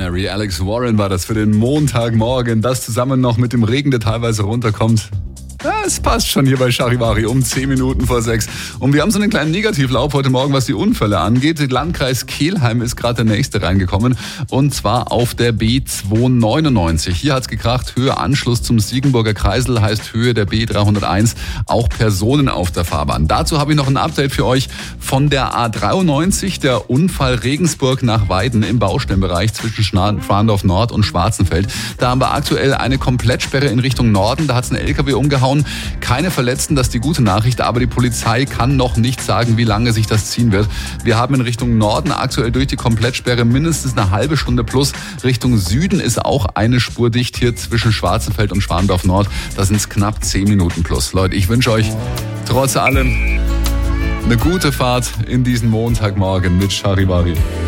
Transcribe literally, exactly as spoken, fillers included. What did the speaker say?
Mary. Alex Warren war das für den Montagmorgen. Das zusammen noch mit dem Regen, der teilweise runterkommt. Ja, es passt schon hier bei Charivari um zehn Minuten vor sechs. Und wir haben so einen kleinen Negativlauf heute Morgen, was die Unfälle angeht. Der Landkreis Kelheim ist gerade der nächste reingekommen. Und zwar auf der B zweihundertneunundneunzig. Hier hat's gekracht. Höhe Anschluss zum Siegenburger Kreisel heißt Höhe der B dreihunderteins. Auch Personen auf der Fahrbahn. Dazu habe ich noch ein Update für euch von der A dreiundneunzig. Der Unfall Regensburg nach Weiden im Baustellenbereich zwischen Schrandorf Nord und Schwarzenfeld. Da haben wir aktuell eine Komplettsperre in Richtung Norden. Da hat's ein L K W umgehauen. Keine Verletzten, das ist die gute Nachricht, aber die Polizei kann noch nicht sagen, wie lange sich das ziehen wird. Wir haben in Richtung Norden aktuell durch die Komplettsperre mindestens eine halbe Stunde plus. Richtung Süden ist auch eine Spur dicht hier zwischen Schwarzenfeld und Schwandorf Nord. Da sind es knapp zehn Minuten plus. Leute, ich wünsche euch trotz allem eine gute Fahrt in diesen Montagmorgen mit Charivari.